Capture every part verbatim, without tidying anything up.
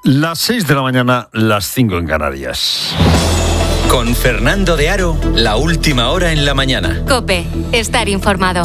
Las seis de la mañana, las cinco en Canarias. Con Fernando de Aro, la última hora en la mañana. COPE, estar informado.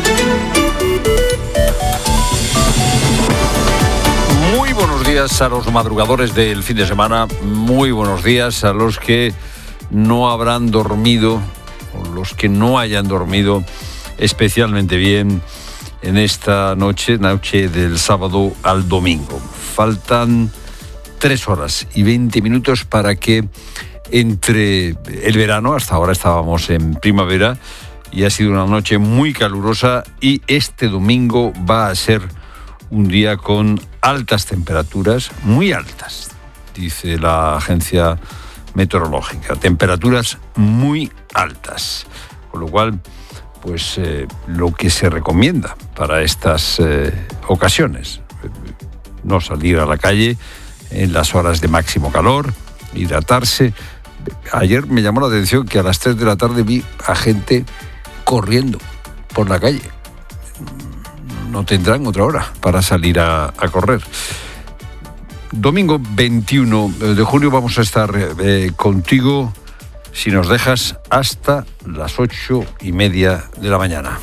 Muy buenos días a los madrugadores del fin de semana. Muy buenos días a los que no habrán dormido, o los que no hayan dormido especialmente bien en esta noche, noche del sábado al domingo. Faltan tres horas y veinte minutos para que entre el verano, hasta ahora estábamos en primavera y ha sido una noche muy calurosa, y este domingo va a ser un día con altas temperaturas, muy altas, dice la agencia meteorológica, temperaturas muy altas, con lo cual pues eh, lo que se recomienda para estas eh, ocasiones, no salir a la calle en las horas de máximo calor, hidratarse. Ayer me llamó la atención que a las tres de la tarde vi a gente corriendo por la calle. No tendrán otra hora para salir a, a correr. Domingo veintiuno de junio vamos a estar eh, contigo, si nos dejas, hasta las ocho y media de la mañana.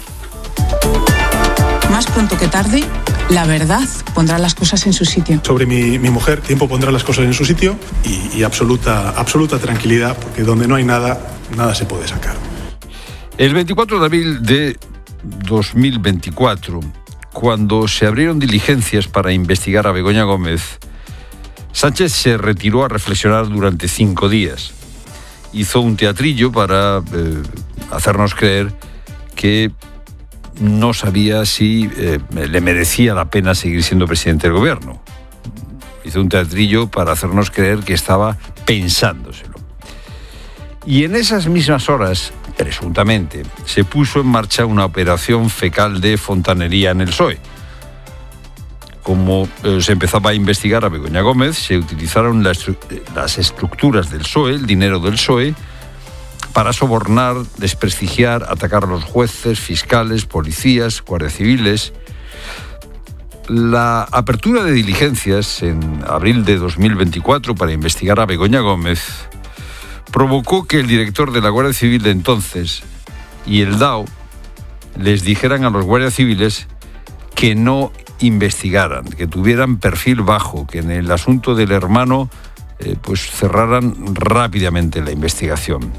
Más pronto que tarde, la verdad pondrá las cosas en su sitio. Sobre mi, mi mujer, tiempo pondrá las cosas en su sitio y, y absoluta, absoluta tranquilidad, porque donde no hay nada, nada se puede sacar. El veinticuatro de abril de dos mil veinticuatro, cuando se abrieron diligencias para investigar a Begoña Gómez, Sánchez se retiró a reflexionar durante cinco días. Hizo un teatrillo para eh, hacernos creer que no sabía si eh, le merecía la pena seguir siendo presidente del gobierno. Hizo un teatrillo para hacernos creer que estaba pensándoselo. Y en esas mismas horas, presuntamente, se puso en marcha una operación fecal de fontanería en el P S O E. Como eh, se empezaba a investigar a Begoña Gómez, se utilizaron la estru- las estructuras del P S O E, el dinero del P S O E, para sobornar, desprestigiar, atacar a los jueces, fiscales, policías, guardias civiles. La apertura de diligencias en abril de dos mil veinticuatro para investigar a Begoña Gómez provocó que el director de la Guardia Civil de entonces y el D A O les dijeran a los guardias civiles que no investigaran, que tuvieran perfil bajo, que en el asunto del hermano eh, pues cerraran rápidamente la investigación.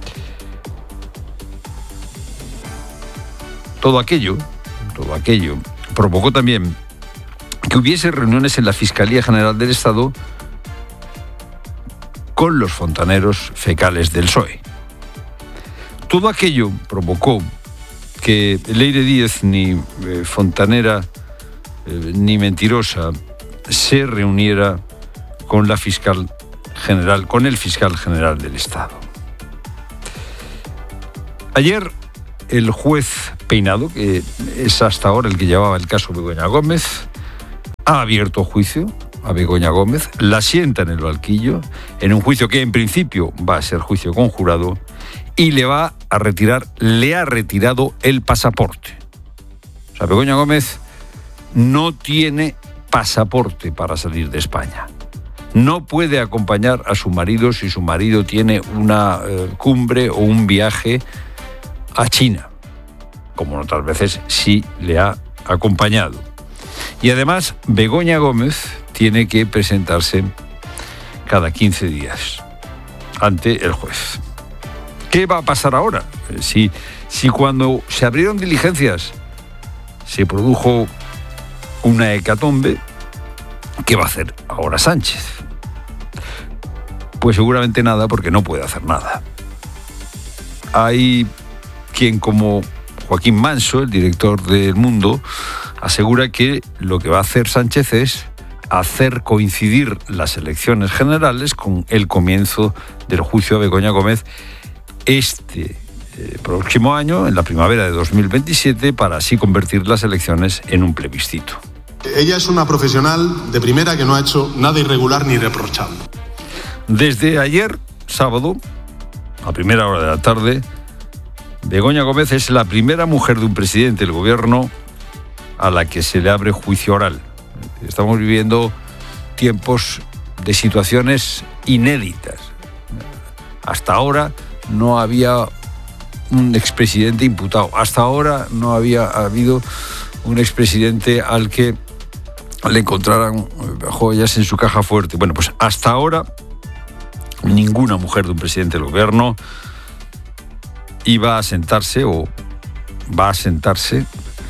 Todo aquello, todo aquello provocó también que hubiese reuniones en la Fiscalía General del Estado con los fontaneros fecales del P S O E. Todo aquello provocó que Leire Díez, ni eh, fontanera eh, ni mentirosa, se reuniera con la fiscal general, con el fiscal general del Estado. Ayer, el juez Peinado, que es hasta ahora el que llevaba el caso Begoña Gómez, ha abierto juicio a Begoña Gómez, la sienta en el banquillo, en un juicio que en principio va a ser juicio conjurado, y le va a retirar, le ha retirado el pasaporte. O sea, Begoña Gómez no tiene pasaporte para salir de España. No puede acompañar a su marido si su marido tiene una eh, cumbre o un viaje a China, como otras veces sí le ha acompañado. Y además, Begoña Gómez tiene que presentarse cada quince días ante el juez. ¿Qué va a pasar ahora? Si, si cuando se abrieron diligencias se produjo una hecatombe, ¿qué va a hacer ahora Sánchez? Pues seguramente nada, porque no puede hacer nada. Hay quien, como Joaquín Manso, el director de El Mundo, asegura que lo que va a hacer Sánchez es hacer coincidir las elecciones generales con el comienzo del juicio a Begoña Gómez este eh, próximo año, en la primavera de dos mil veintisiete, para así convertir las elecciones en un plebiscito. Ella es una profesional de primera que no ha hecho nada irregular ni reprochable. Desde ayer, sábado, a primera hora de la tarde, Begoña Gómez es la primera mujer de un presidente del gobierno a la que se le abre juicio oral. Estamos viviendo tiempos de situaciones inéditas. Hasta ahora no había un expresidente imputado. Hasta ahora no había habido un expresidente al que le encontraran joyas en su caja fuerte. Bueno, pues hasta ahora ninguna mujer de un presidente del gobierno iba a sentarse o va a sentarse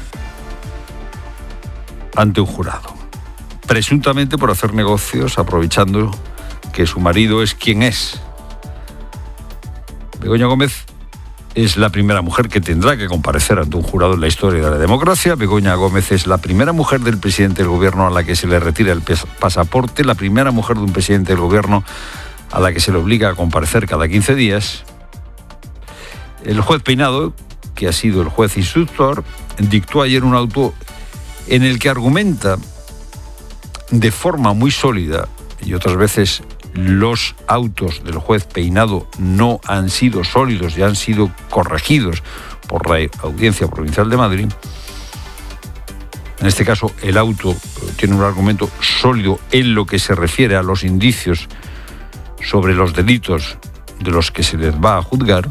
ante un jurado, presuntamente por hacer negocios aprovechando que su marido es quien es. Begoña Gómez es la primera mujer que tendrá que comparecer ante un jurado en la historia de la democracia. Begoña Gómez es la primera mujer del presidente del gobierno a la que se le retira el pasaporte, la primera mujer de un presidente del gobierno a la que se le obliga a comparecer cada quince días. El juez Peinado, que ha sido el juez instructor, dictó ayer un auto en el que argumenta de forma muy sólida, y otras veces los autos del juez Peinado no han sido sólidos y han sido corregidos por la Audiencia Provincial de Madrid. En este caso, el auto tiene un argumento sólido en lo que se refiere a los indicios sobre los delitos de los que se les va a juzgar,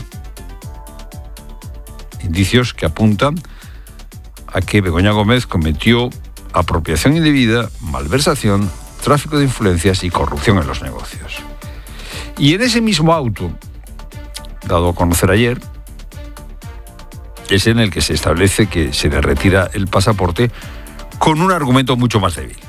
indicios que apuntan a que Begoña Gómez cometió apropiación indebida, malversación, tráfico de influencias y corrupción en los negocios. Y en ese mismo auto, dado a conocer ayer, es en el que se establece que se le retira el pasaporte con un argumento mucho más débil.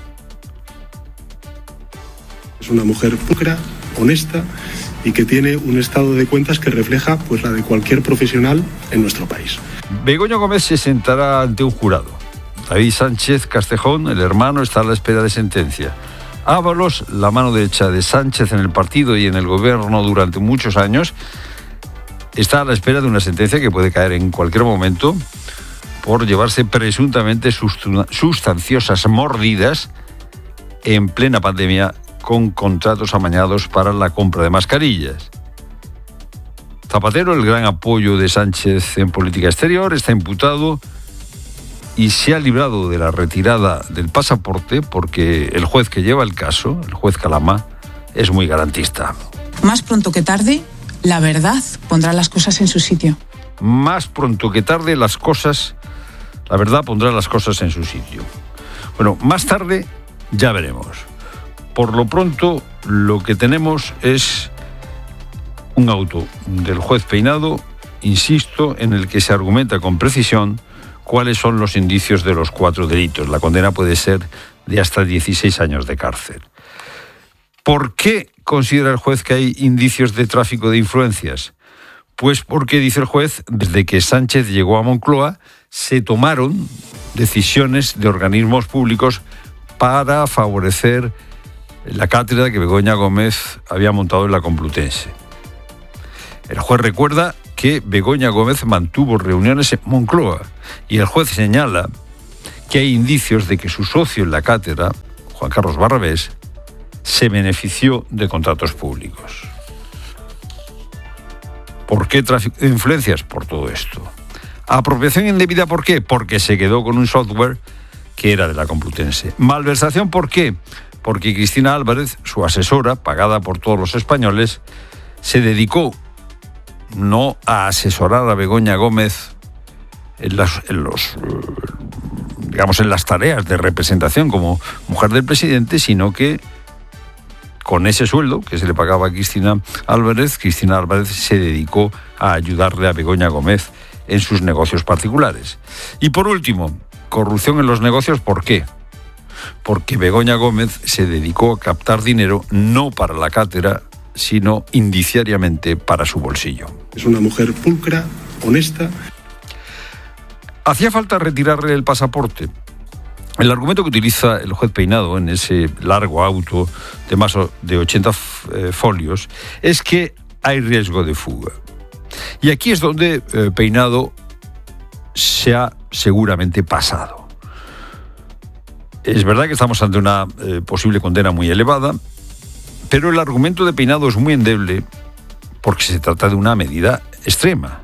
Es una mujer pulcra, honesta y que tiene un estado de cuentas que refleja pues la de cualquier profesional en nuestro país. Begoña Gómez se sentará ante un jurado. David Sánchez Castejón, el hermano, está a la espera de sentencia. Ábalos, la mano derecha de Sánchez en el partido y en el gobierno durante muchos años, está a la espera de una sentencia que puede caer en cualquier momento por llevarse presuntamente sustanciosas mordidas en plena pandemia con contratos amañados para la compra de mascarillas. Zapatero, el gran apoyo de Sánchez en política exterior, está imputado y se ha librado de la retirada del pasaporte porque el juez que lleva el caso, el juez Calama, es muy garantista. Más pronto que tarde, la verdad pondrá las cosas en su sitio. Más pronto que tarde, las cosas, la verdad pondrá las cosas en su sitio. Bueno, más tarde ya veremos. Por lo pronto, lo que tenemos es un auto del juez Peinado, insisto, en el que se argumenta con precisión cuáles son los indicios de los cuatro delitos. La condena puede ser de hasta dieciséis años de cárcel. ¿Por qué considera el juez que hay indicios de tráfico de influencias? Pues porque, dice el juez, desde que Sánchez llegó a Moncloa, se tomaron decisiones de organismos públicos para favorecer la cátedra que Begoña Gómez había montado en la Complutense. El juez recuerda que Begoña Gómez mantuvo reuniones en Moncloa y el juez señala que hay indicios de que su socio en la cátedra, Juan Carlos Barrabés, se benefició de contratos públicos. ¿Por qué tráfico de influencias? Por todo esto. Apropiación indebida, ¿por qué? Porque se quedó con un software que era de la Complutense. Malversación, ¿por qué? Porque Cristina Álvarez, su asesora, pagada por todos los españoles, se dedicó no a asesorar a Begoña Gómez en las, en los, digamos, en las tareas de representación como mujer del presidente, sino que con ese sueldo que se le pagaba a Cristina Álvarez, Cristina Álvarez se dedicó a ayudarle a Begoña Gómez en sus negocios particulares. Y por último, corrupción en los negocios, ¿por qué? Porque Begoña Gómez se dedicó a captar dinero no para la cátedra, sino indiciariamente para su bolsillo. Es una mujer pulcra, honesta. ¿Hacía falta retirarle el pasaporte? El argumento que utiliza el juez Peinado en ese largo auto de más de ochenta folios es que hay riesgo de fuga. Y aquí es donde eh, Peinado se ha seguramente pasado. Es verdad que estamos ante una eh, posible condena muy elevada, pero el argumento de Peinado es muy endeble porque se trata de una medida extrema.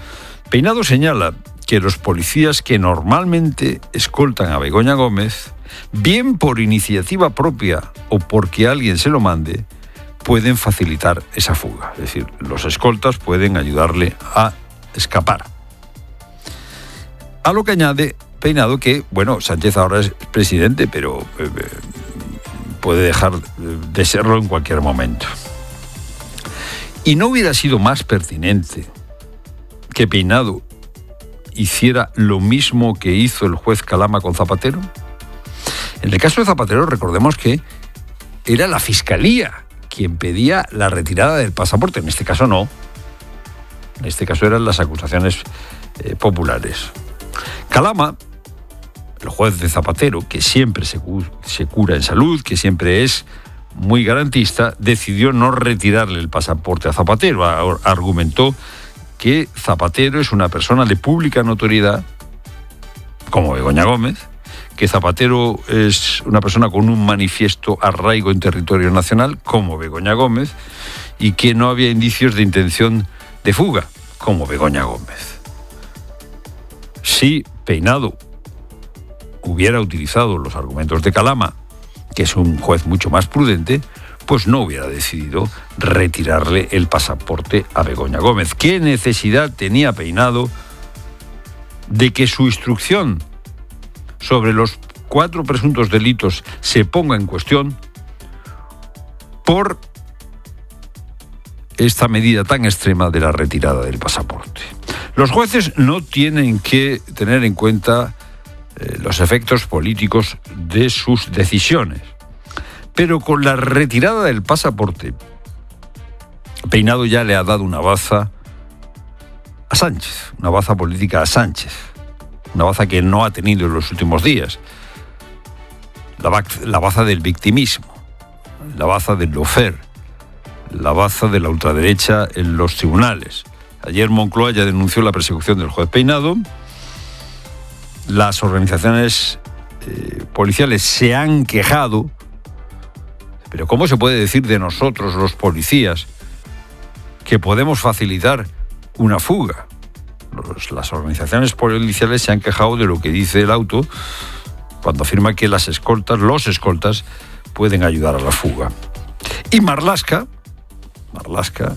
Peinado señala que los policías que normalmente escoltan a Begoña Gómez bien por iniciativa propia o porque alguien se lo mande, pueden facilitar esa fuga. Es decir, los escoltas pueden ayudarle a escapar. A lo que añade Peinado que, bueno, Sánchez ahora es presidente, pero eh, puede dejar de serlo en cualquier momento. ¿Y no hubiera sido más pertinente que Peinado hiciera lo mismo que hizo el juez Calama con Zapatero? En el caso de Zapatero, recordemos que era la Fiscalía quien pedía la retirada del pasaporte. En este caso no. En este caso eran las acusaciones eh, populares. Calama, el juez de Zapatero, que siempre se, cu- se cura en salud, que siempre es muy garantista, decidió no retirarle el pasaporte a Zapatero. A- argumentó que Zapatero es una persona de pública notoriedad, como Begoña Gómez, que Zapatero es una persona con un manifiesto arraigo en territorio nacional, como Begoña Gómez, y que no había indicios de intención de fuga, como Begoña Gómez. Si Peinado hubiera utilizado los argumentos de Calama, que es un juez mucho más prudente, pues no hubiera decidido retirarle el pasaporte a Begoña Gómez. ¿Qué necesidad tenía Peinado de que su instrucción sobre los cuatro presuntos delitos se ponga en cuestión por esta medida tan extrema de la retirada del pasaporte? Los jueces no tienen que tener en cuenta eh, los efectos políticos de sus decisiones, pero con la retirada del pasaporte, Peinado ya le ha dado una baza a Sánchez, una baza política a Sánchez, una baza que no ha tenido en los últimos días, la, ba- la baza del victimismo, la baza del lawfare, la baza de la ultraderecha en los tribunales. Ayer Moncloa ya denunció la persecución del juez Peinado. Las organizaciones eh, policiales se han quejado. Pero ¿cómo se puede decir de nosotros, los policías, que podemos facilitar una fuga? Los, las organizaciones policiales se han quejado de lo que dice el auto cuando afirma que las escoltas, los escoltas, pueden ayudar a la fuga. Y Marlaska, Marlaska,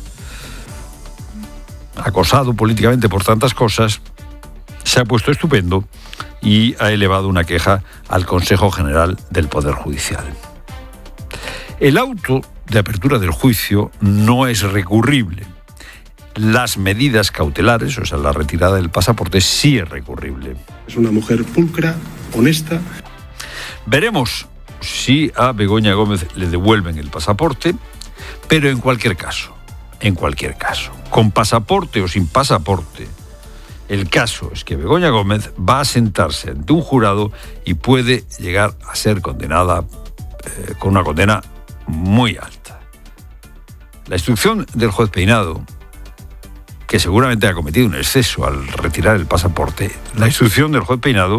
acosado políticamente por tantas cosas, se ha puesto estupendo y ha elevado una queja al Consejo General del Poder Judicial. El auto de apertura del juicio no es recurrible. Las medidas cautelares, o sea, la retirada del pasaporte, sí es recurrible. Es una mujer pulcra, honesta. Veremos si a Begoña Gómez le devuelven el pasaporte, pero en cualquier caso, en cualquier caso, con pasaporte o sin pasaporte, el caso es que Begoña Gómez va a sentarse ante un jurado y puede llegar a ser condenada eh, con una condena muy alta. La instrucción del juez Peinado, que seguramente ha cometido un exceso al retirar el pasaporte, la instrucción del juez Peinado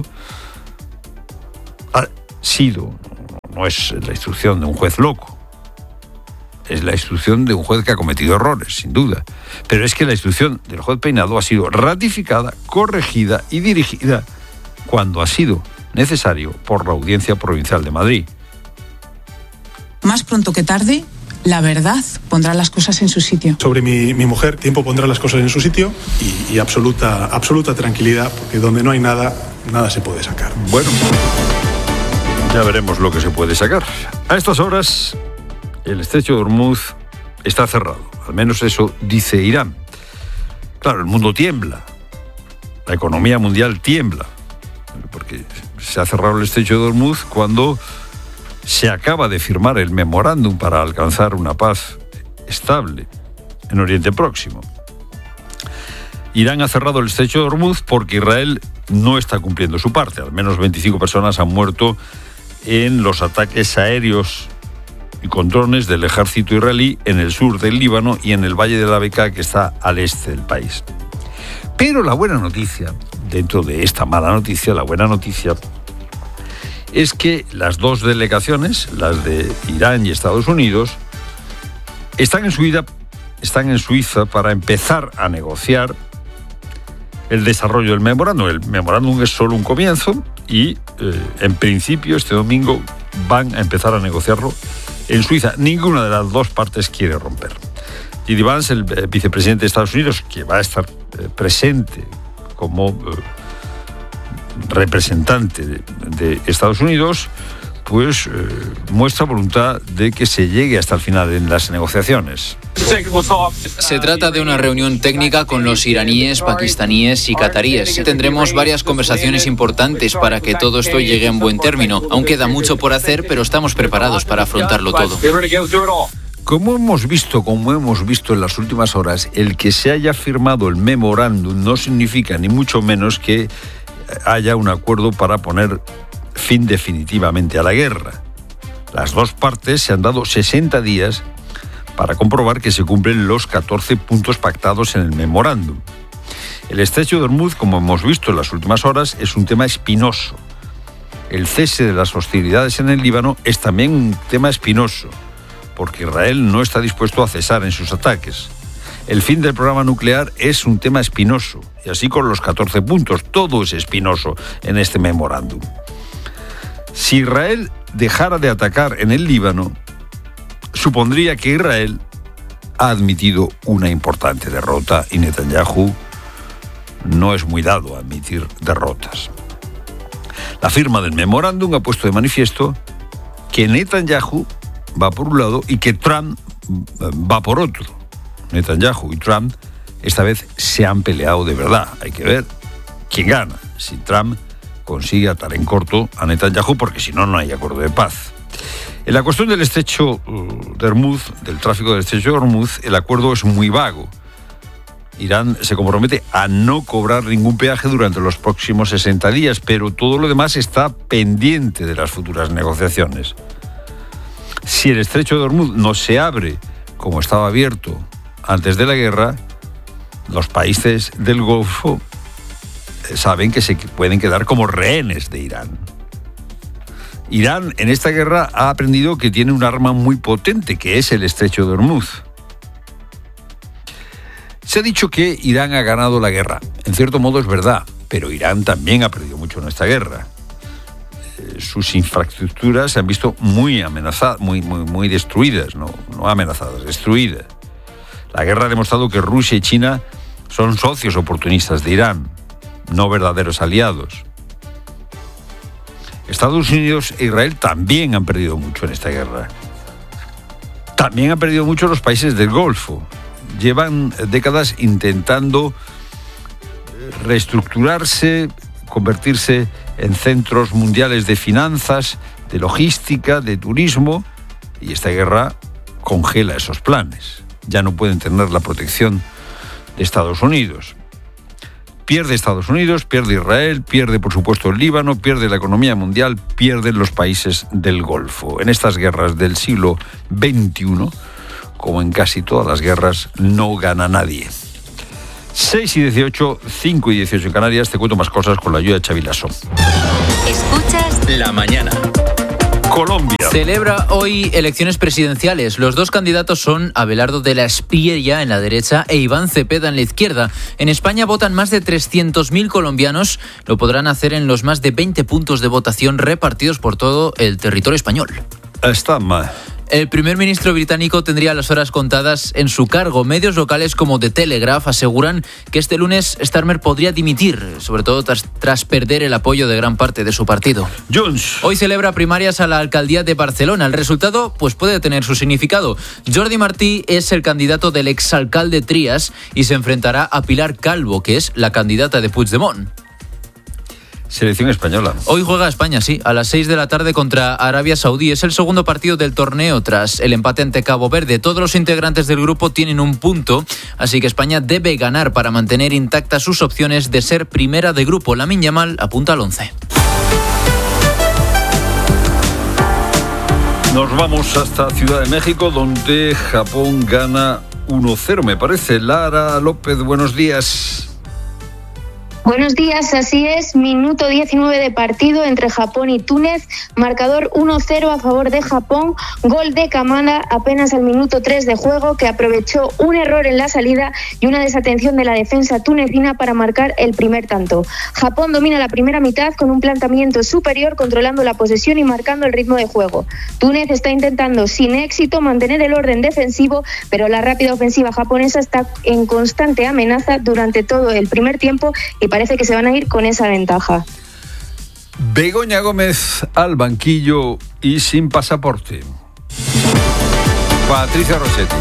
ha sido, no es la instrucción de un juez loco, es la instrucción de un juez que ha cometido errores, sin duda. Pero es que la instrucción del juez Peinado ha sido ratificada, corregida y dirigida cuando ha sido necesario por la Audiencia Provincial de Madrid. Más pronto que tarde, la verdad pondrá las cosas en su sitio. Sobre mi, mi mujer, tiempo pondrá las cosas en su sitio y, y absoluta, absoluta tranquilidad, porque donde no hay nada, nada se puede sacar. Bueno, ya veremos lo que se puede sacar. A estas horas, el estrecho de Hormuz está cerrado. Al menos eso dice Irán. Claro, el mundo tiembla. La economía mundial tiembla. Porque se ha cerrado el estrecho de Hormuz cuando se acaba de firmar el memorándum para alcanzar una paz estable en Oriente Próximo. Irán ha cerrado el estrecho de Hormuz porque Israel no está cumpliendo su parte. Al menos veinticinco personas han muerto en los ataques aéreos y con drones del ejército israelí en el sur del Líbano y en el Valle de la Bekaa, que está al este del país. Pero la buena noticia, dentro de esta mala noticia, la buena noticia es que las dos delegaciones, las de Irán y Estados Unidos, están en Suiza, están en Suiza para empezar a negociar el desarrollo del memorándum. El memorándum es solo un comienzo y, eh, en principio, este domingo van a empezar a negociarlo en Suiza. Ninguna de las dos partes quiere romper. J D Vance, el eh, vicepresidente de Estados Unidos, que va a estar eh, presente como eh, representante de, de Estados Unidos, pues eh, muestra voluntad de que se llegue hasta el final en las negociaciones. Se trata de una reunión técnica con los iraníes, pakistaníes y cataríes. Tendremos varias conversaciones importantes para que todo esto llegue a un buen término. Aún queda mucho por hacer, pero estamos preparados para afrontarlo todo. Como hemos visto, como hemos visto en las últimas horas, el que se haya firmado el memorándum no significa ni mucho menos que haya un acuerdo para poner fin definitivamente a la guerra. Las dos partes se han dado sesenta días para comprobar que se cumplen los catorce puntos pactados en el memorándum. El estrecho de Hormuz, como hemos visto en las últimas horas, es un tema espinoso. El cese de las hostilidades en el Líbano es también un tema espinoso, porque Israel no está dispuesto a cesar en sus ataques. El fin del programa nuclear es un tema espinoso, y así con los catorce puntos, todo es espinoso en este memorándum. Si Israel dejara de atacar en el Líbano, supondría que Israel ha admitido una importante derrota y Netanyahu no es muy dado a admitir derrotas. La firma del memorándum ha puesto de manifiesto que Netanyahu va por un lado y que Trump va por otro. Netanyahu y Trump esta vez se han peleado de verdad. Hay que ver quién gana. Si Trump consigue atar en corto a Netanyahu, porque si no, no hay acuerdo de paz. En la cuestión del estrecho de Hormuz, del tráfico del estrecho de Hormuz, el acuerdo es muy vago. Irán se compromete a no cobrar ningún peaje durante los próximos sesenta días, pero todo lo demás está pendiente de las futuras negociaciones. Si el estrecho de Hormuz no se abre como estaba abierto antes de la guerra, los países del Golfo saben que se pueden quedar como rehenes de Irán. Irán en esta guerra ha aprendido que tiene un arma muy potente, que es el estrecho de Hormuz. Se ha dicho que Irán ha ganado la guerra. En cierto modo es verdad, pero Irán también ha perdido mucho en esta guerra. Eh, sus infraestructuras se han visto muy amenazadas, muy, muy, muy destruidas, no, no amenazadas, destruidas. La guerra ha demostrado que Rusia y China son socios oportunistas de Irán, no verdaderos aliados. Estados Unidos e Israel también han perdido mucho en esta guerra. También han perdido mucho los países del Golfo. Llevan décadas intentando reestructurarse, convertirse en centros mundiales de finanzas, de logística, de turismo, y esta guerra congela esos planes. Ya no pueden tener la protección de Estados Unidos. Pierde Estados Unidos, pierde Israel, pierde por supuesto el Líbano, pierde la economía mundial, pierden los países del Golfo. En estas guerras del siglo veintiuno, como en casi todas las guerras, no gana nadie. seis y dieciocho, cinco y dieciocho en Canarias. Te cuento más cosas con la ayuda de Xavi Lasso. Escuchas La mañana. Colombia. Celebra hoy elecciones presidenciales. Los dos candidatos son Abelardo de la Espriella en la derecha e Iván Cepeda en la izquierda. En España votan más de trescientos mil colombianos. Lo podrán hacer en los más de veinte puntos de votación repartidos por todo el territorio español. Está mal. El primer ministro británico tendría las horas contadas en su cargo. Medios locales como The Telegraph aseguran que este lunes Starmer podría dimitir, sobre todo tras, tras perder el apoyo de gran parte de su partido. Junts. Hoy celebra primarias a la alcaldía de Barcelona. El resultado pues puede tener su significado. Jordi Martí es el candidato del exalcalde Trías y se enfrentará a Pilar Calvo, que es la candidata de Puigdemont. Selección española. Hoy juega España, sí, a las seis de la tarde contra Arabia Saudí. Es el segundo partido del torneo tras el empate ante Cabo Verde. Todos los integrantes del grupo tienen un punto, así que España debe ganar para mantener intactas sus opciones de ser primera de grupo. Lamine Yamal apunta al once. Nos vamos hasta Ciudad de México, donde Japón gana uno cero, me parece. Lara López, buenos días. Buenos días, así es, minuto diecinueve de partido entre Japón y Túnez, marcador uno cero a favor de Japón, gol de Kamada apenas al minuto tres de juego, que aprovechó un error en la salida y una desatención de la defensa tunecina para marcar el primer tanto. Japón domina la primera mitad con un planteamiento superior, controlando la posesión y marcando el ritmo de juego. Túnez está intentando sin éxito mantener el orden defensivo, pero la rápida ofensiva japonesa está en constante amenaza durante todo el primer tiempo y parece que se van a ir con esa ventaja. Begoña Gómez al banquillo y sin pasaporte. Patricia Rossetti.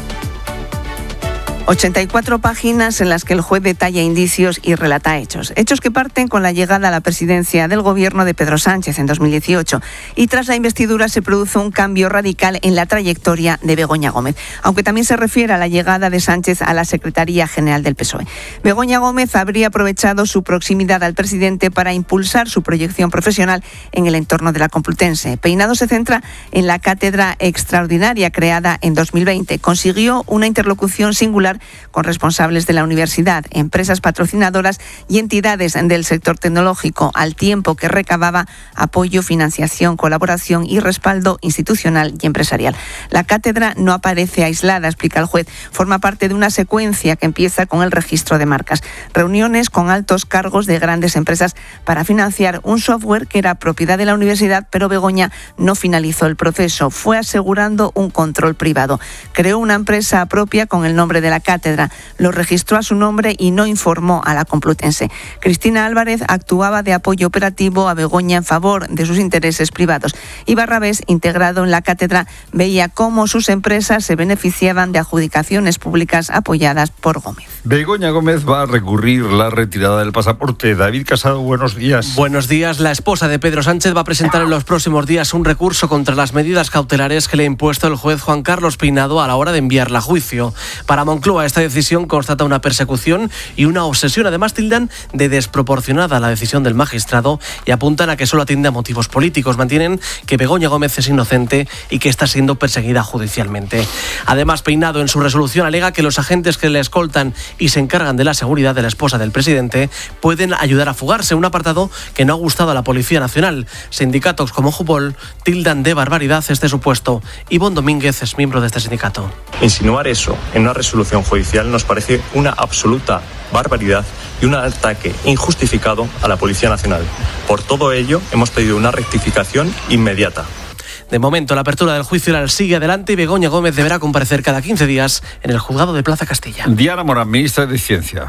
ochenta y cuatro páginas en las que el juez detalla indicios y relata hechos. Hechos que parten con la llegada a la presidencia del gobierno de Pedro Sánchez en dos mil dieciocho. Y tras la investidura se produce un cambio radical en la trayectoria de Begoña Gómez, aunque también se refiere a la llegada de Sánchez a la Secretaría General del P S O E. Begoña Gómez habría aprovechado su proximidad al presidente para impulsar su proyección profesional en el entorno de la Complutense. Peinado se centra en la cátedra extraordinaria creada en dos mil veinte. Consiguió una interlocución singular con responsables de la universidad, empresas patrocinadoras y entidades del sector tecnológico, al tiempo que recababa apoyo, financiación, colaboración y respaldo institucional y empresarial. La cátedra no aparece aislada, explica el juez. Forma parte de una secuencia que empieza con el registro de marcas. Reuniones con altos cargos de grandes empresas para financiar un software que era propiedad de la universidad, pero Begoña no finalizó el proceso. Fue asegurando un control privado. Creó una empresa propia con el nombre de la cátedra, lo registró a su nombre y no informó a la Complutense. Cristina Álvarez actuaba de apoyo operativo a Begoña en favor de sus intereses privados. Y Barrabés, integrado en la cátedra, veía cómo sus empresas se beneficiaban de adjudicaciones públicas apoyadas por Gómez. Begoña Gómez va a recurrir la retirada del pasaporte. David Casado, buenos días. Buenos días. La esposa de Pedro Sánchez va a presentar en los próximos días un recurso contra las medidas cautelares que le ha impuesto el juez Juan Carlos Peinado a la hora de enviarla a juicio. Para Moncloa, esta decisión constata una persecución y una obsesión. Además, tildan de desproporcionada la decisión del magistrado y apuntan a que solo atiende a motivos políticos. Mantienen que Begoña Gómez es inocente y que está siendo perseguida judicialmente. Además, Peinado en su resolución alega que los agentes que le escoltan y se encargan de la seguridad de la esposa del presidente pueden ayudar a fugarse, un apartado que no ha gustado a la Policía Nacional. Sindicatos como Jupol tildan de barbaridad este supuesto. Ivonne Domínguez es miembro de este sindicato. Insinuar eso en una resolución judicial nos parece una absoluta barbaridad y un ataque injustificado a la Policía Nacional. Por todo ello, hemos pedido una rectificación inmediata. De momento, la apertura del juicio oral sigue adelante y Begoña Gómez deberá comparecer cada quince días en el juzgado de Plaza Castilla. Diana Morán, ministra de Ciencia.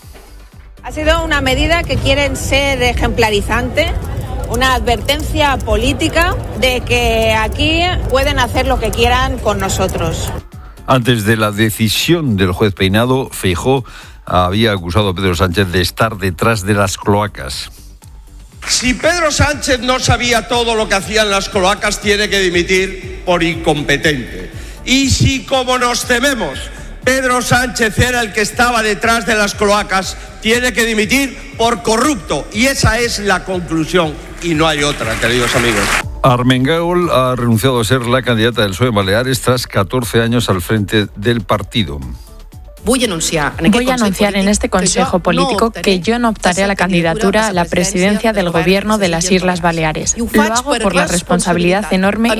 Ha sido una medida que quieren ser ejemplarizante, una advertencia política de que aquí pueden hacer lo que quieran con nosotros. Antes de la decisión del juez Peinado, Feijóo había acusado a Pedro Sánchez de estar detrás de las cloacas. Si Pedro Sánchez no sabía todo lo que hacían las cloacas, tiene que dimitir por incompetente. Y si, como nos tememos, Pedro Sánchez era el que estaba detrás de las cloacas, tiene que dimitir por corrupto. Y esa es la conclusión, y no hay otra, queridos amigos. Armengol ha renunciado a ser la candidata del P S O E en Baleares tras catorce años al frente del partido. Voy a anunciar, en, Voy a anunciar en este Consejo Político que yo no optaré a la candidatura a la presidencia del Gobierno de las Islas Baleares. Lo hago por la responsabilidad enorme